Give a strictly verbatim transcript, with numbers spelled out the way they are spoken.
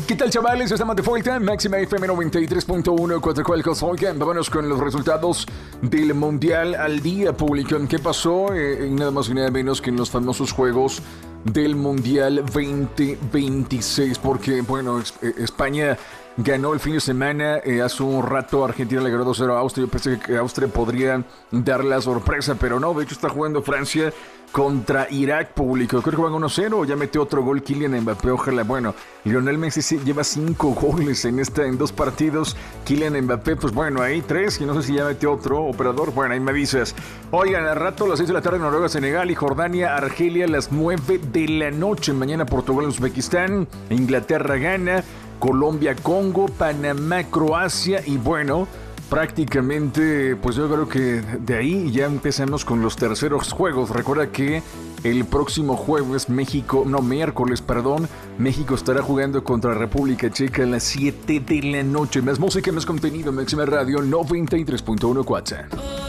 ¿Qué tal, chavales? Estamos de vuelta, Máxima F M noventa y tres punto uno, Coatzacoalcos. Oigan, vámonos con los resultados del Mundial al día, público. ¿Qué pasó? Eh, nada más y nada menos que en los famosos juegos del Mundial veinte veintiséis, porque, bueno, España ganó el fin de semana, eh, hace un rato Argentina le ganó dos cero a Austria. Yo pensé que Austria podría dar la sorpresa, pero no, de hecho está jugando Francia contra Irak, público. Creo que van uno cero, ya metió otro gol Kylian Mbappé, ojalá. Bueno, Lionel Messi lleva cinco goles en esta, en dos partidos. Kylian Mbappé, pues bueno, ahí tres, y no sé si ya metió otro operador. Bueno, ahí me avisas. Oigan, al rato a las seis de la tarde Noruega, Senegal y Jordania, Argelia a las nueve de la noche. Mañana Portugal, Uzbekistán, Inglaterra, Ghana, Colombia, Congo, Panamá, Croacia y bueno, prácticamente, pues yo creo que de ahí ya empezamos con los terceros juegos. Recuerda que el próximo jueves, México, no, miércoles, perdón, México estará jugando contra República Checa a las siete de la noche. Más música, más contenido, Máxima Radio noventa y tres punto uno Cuatza.